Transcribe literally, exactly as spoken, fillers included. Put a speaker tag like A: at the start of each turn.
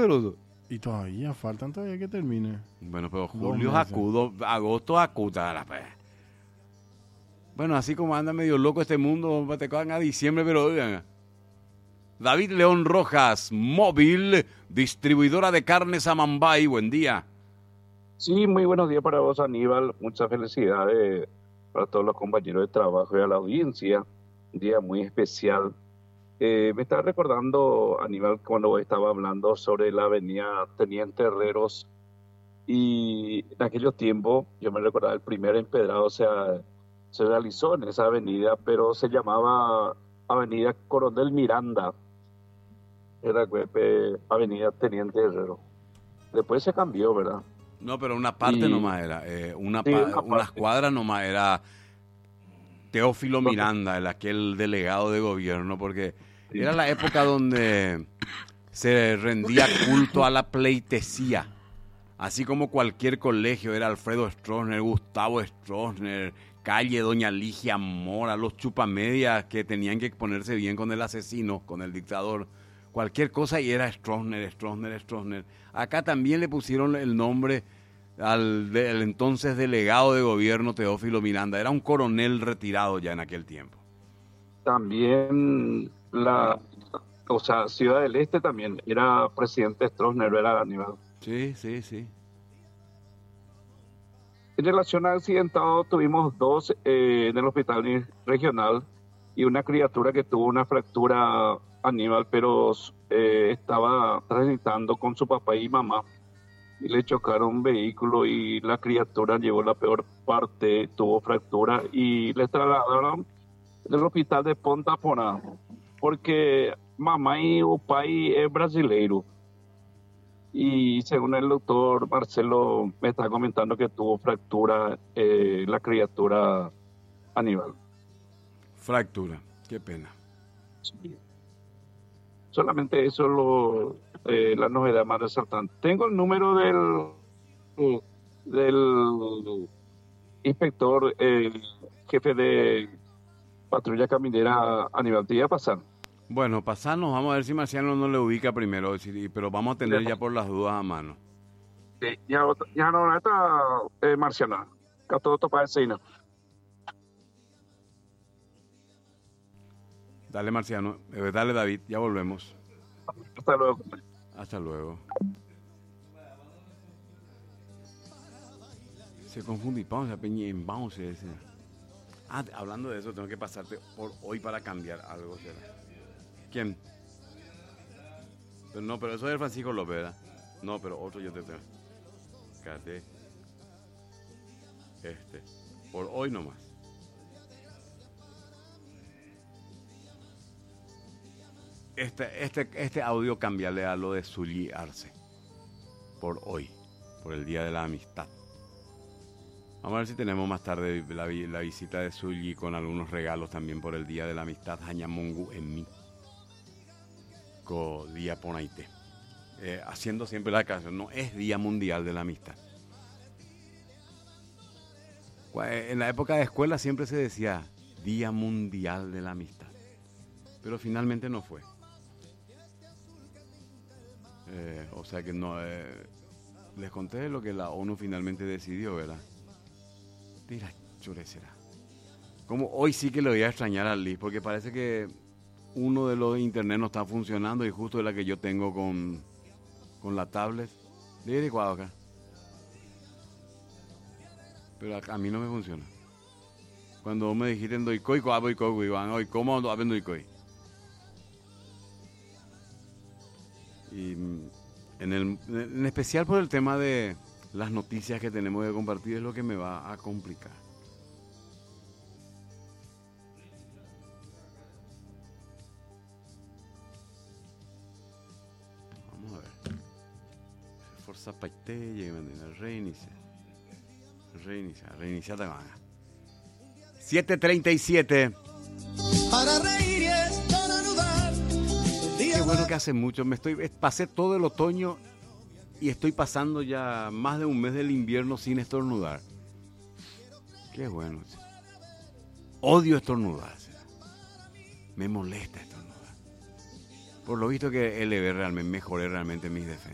A: Beruto.
B: Y todavía faltan todavía que termine.
A: Bueno, pero
B: Dos
A: julio
B: meses.
A: acudo, agosto acuta la pe. Bueno, así como anda medio loco este mundo, te cojan a diciembre, pero oigan. David León Rojas, móvil, distribuidora de carnes Amambay, buen día.
C: Sí, muy buenos días para vos, Aníbal. Muchas felicidades para todos los compañeros de trabajo y a la audiencia. Un día muy especial. Eh, me estaba recordando, Aníbal, cuando vos estaba hablando sobre la avenida Teniente Herreros. Y en aquellos tiempos, yo me recordaba, el primer empedrado se, se realizó en esa avenida, pero se llamaba Avenida Coronel Miranda. Era eh, Avenida Teniente Herrero. Después se cambió, ¿verdad?
A: No, pero una parte
C: Y-
A: nomás era, eh, una
C: Sí,
A: pa-
C: una
A: unas
C: parte.
A: cuadras nomás era Teófilo Miranda, el aquel delegado de gobierno, porque
C: Sí.
A: era la época donde se rendía culto a la pleitesía. Así como cualquier colegio era Alfredo Stroessner, Gustavo Stroessner, calle Doña Ligia Mora, los chupamedias que tenían que ponerse bien con el asesino, con el dictador. Cualquier cosa y era Stroessner, Stroessner, Stroessner. Acá también le pusieron el nombre al del entonces delegado de gobierno Teófilo Miranda. Era un coronel retirado ya en aquel tiempo.
C: También la, o sea, Ciudad del Este también era presidente Stroessner, era Aníbal.
A: Sí, sí, sí.
C: En relación al accidentado, tuvimos dos eh, en el hospital regional y una criatura que tuvo una fractura, Aníbal, pero eh, estaba transitando con su papá y mamá y le chocaron un vehículo y la criatura llevó la peor parte, tuvo fractura y le trasladaron del hospital de Ponta Porã, porque mamá y papá es brasileiro. Y según el doctor Marcelo me está comentando que tuvo fractura eh, la criatura Aníbal.
A: Fractura. Qué pena.
C: Solamente eso es lo, eh, la novedad más resaltante. Tengo el número del, del inspector, el jefe de patrulla caminera Aníbal. Te iba a pasar.
A: Bueno, pasarnos, vamos a ver si Marciano no le ubica primero, si- pero vamos a tener ya por las dudas a mano.
C: Sí, ya, ya no está eh, Marciana. Que todo topa el sino.
A: Dale Marciano, eh, dale David, ya volvemos.
C: Hasta luego.
A: Hasta luego. Se confunde, vamos a peña en vamos ese. Ah, hablando de eso, tengo que pasarte por hoy para cambiar algo, ¿será? ¿Quién? Pero no, pero eso es Francisco López, ¿verdad? No, pero otro yo te tengo. Cállate. Este. Por hoy nomás. Este, este, este audio cambiarle a lo de Zully Arce. Por hoy. Por el Día de la Amistad. Vamos a ver si tenemos más tarde la, la visita de Zully con algunos regalos también por el Día de la Amistad. Hañamongu en mí. Co Día Ponaite. Eh, haciendo siempre la canción. No es Día Mundial de la Amistad. En la época de escuela siempre se decía Día Mundial de la Amistad. Pero finalmente no fue. Eh, o sea que no... Eh, les conté lo que la ONU finalmente decidió, ¿verdad? Tira chorecera. Como hoy sí que le voy a extrañar a Liz, porque parece que uno de los internet no está funcionando y justo es la que yo tengo con, con la tablet. Le he acá. Pero a, a mí no me funciona. Cuando vos me dijiste en Doicoy, hoy ¿cómo ando en Doicoy? Y en, el, en especial por el tema de las noticias que tenemos que compartir es lo que me va a complicar. Vamos a ver. Forza Paite, reinicia. Reinicia, reinicia te van. siete treinta y siete.
D: Para reír y estornudar.
A: Qué bueno que hace mucho. Me estoy, pasé todo el otoño y estoy pasando ya más de un mes del invierno sin estornudar. Qué bueno. Odio estornudar. Me molesta estornudar. Por lo visto que L B realmente mejoré realmente mis defensas.